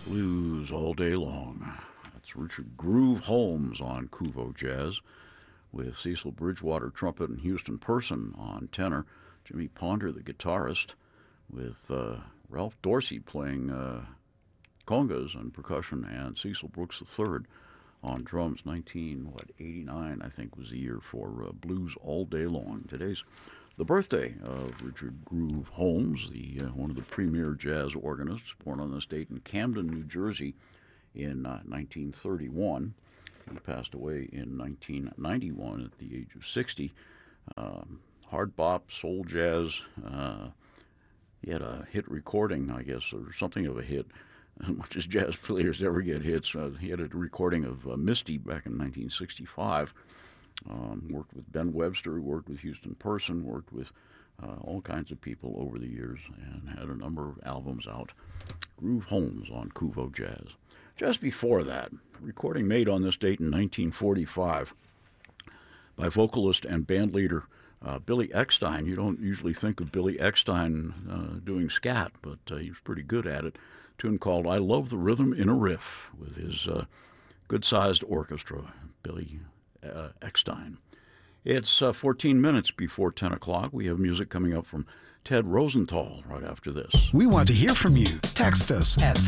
Blues all day long. That's Richard Groove Holmes on Kuvo Jazz, with Cecil Bridgewater trumpet and Houston Person on tenor, Jimmy Ponder the guitarist, with Ralph Dorsey playing congas and percussion, and Cecil Brooks III on drums. 1989, I think, was the year for Blues All Day Long. Today's the birthday of Richard Groove Holmes, one of the premier jazz organists, born on this date in Camden, New Jersey in 1931. He passed away in 1991 at the age of 60. Hard bop, soul jazz. He had a hit recording, I guess, or something of a hit. As much as jazz players ever get hits, he had a recording of Misty back in 1965. Worked with Ben Webster, worked with Houston Person, worked with all kinds of people over the years, and had a number of albums out. Groove Holmes on Kuvo Jazz. Just before that, recording made on this date in 1945 by vocalist and bandleader Billy Eckstine. You don't usually think of Billy Eckstine doing scat, but he was pretty good at it. A tune called I Love the Rhythm in a Riff with his good-sized orchestra, Billy Eckstine. It's 14 minutes before 10 o'clock. We have music coming up from Ted Rosenthal right after this. We want to hear from you. Text us at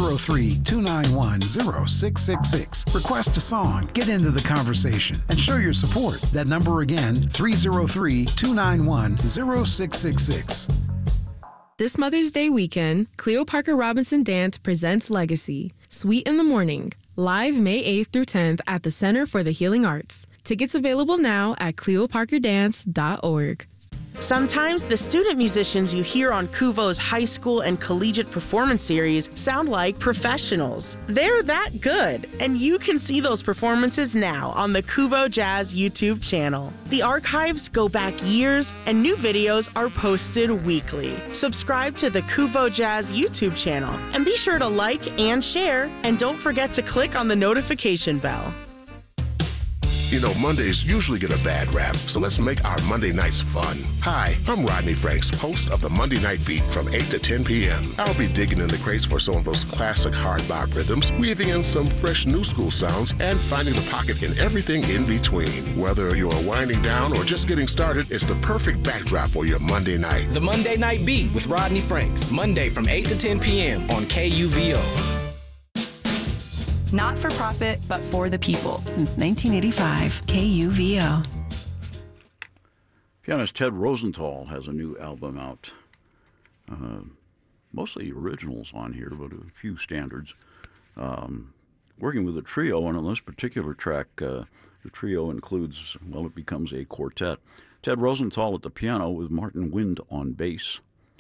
303-291-0666. Request a song, get into the conversation, and show your support. That number again, 303-291-0666. This Mother's Day weekend, Cleo Parker Robinson Dance presents Legacy, Sweet in the Morning, live May 8th through 10th at the Center for the Healing Arts. Tickets available now at cleoparkerdance.org. Sometimes the student musicians you hear on Kuvo's high school and collegiate performance series sound like professionals. They're that good, and you can see those performances now on the Kuvo Jazz YouTube channel. The archives go back years, and new videos are posted weekly. Subscribe to the Kuvo Jazz YouTube channel, and be sure to like and share, and don't forget to click on the notification bell. You know, Mondays usually get a bad rap, so let's make our Monday nights fun. Hi, I'm Rodney Franks, host of the Monday Night Beat from 8 to 10 p.m. I'll be digging in the crates for some of those classic hard bop rhythms, weaving in some fresh new school sounds, and finding the pocket in everything in between. Whether you're winding down or just getting started, it's the perfect backdrop for your Monday night. The Monday Night Beat with Rodney Franks, Monday from 8 to 10 p.m. on KUVO. Not for profit, but for the people. Since 1985, KUVO. Pianist Ted Rosenthal has a new album out. Mostly originals on here, but a few standards. Working with a trio, and on this particular track, the trio includes, well, it becomes a quartet. Ted Rosenthal at the piano with Martin Wind on bass.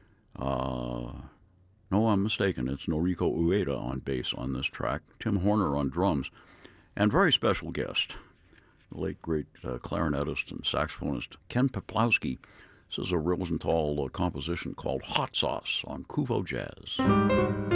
No, I'm mistaken. It's Noriko Ueda on bass on this track, Tim Horner on drums, and very special guest, the late, great clarinetist and saxophonist Ken Peplowski. This is a Rosenthal composition called Hot Sauce on Kuvo Jazz.